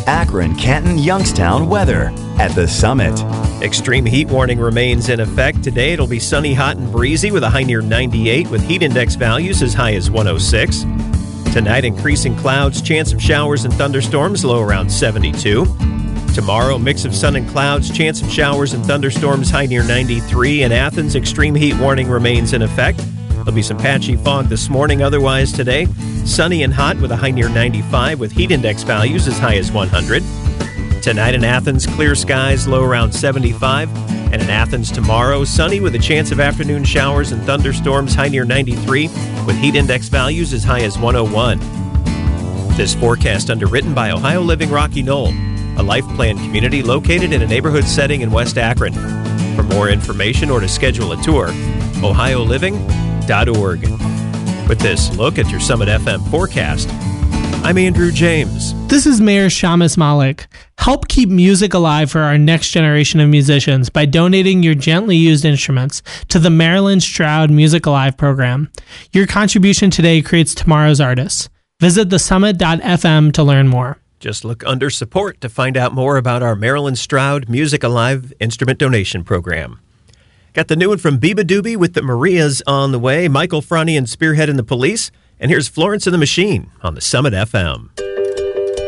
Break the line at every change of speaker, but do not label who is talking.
Akron, Canton, Youngstown weather at the Summit.
Extreme heat warning remains in effect. Today it'll be sunny, hot, and breezy with a high near 98 with heat index values as high as 106. Tonight, increasing clouds, chance of showers and thunderstorms, low around 72. Tomorrow, mix of sun and clouds, chance of showers and thunderstorms, high near 93. In Athens, extreme heat warning remains in effect. There'll be some patchy fog this morning. Otherwise today, sunny and hot with a high near 95 with heat index values as high as 100. Tonight in Athens, clear skies, low around 75. And in Athens tomorrow, sunny with a chance of afternoon showers and thunderstorms, high near 93 with heat index values as high as 101. This forecast underwritten by Ohio Living Rocky Knoll, a life plan community located in a neighborhood setting in West Akron. For more information or to schedule a tour, ohioliving.org. With this look at your Summit FM forecast, I'm Andrew James.
This is Mayor Shamus Malik. Help keep music alive for our next generation of musicians by donating your gently used instruments to the Marilyn Stroud Music Alive program. Your contribution today creates tomorrow's artists. Visit thesummit.fm to learn more.
Just look under support to find out more about our Marilyn Stroud Music Alive instrument donation program. Got the new one from Biba Doobie with the Marias on the way, Michael Franti and Spearhead and the Police, and here's Florence and the Machine on the Summit FM.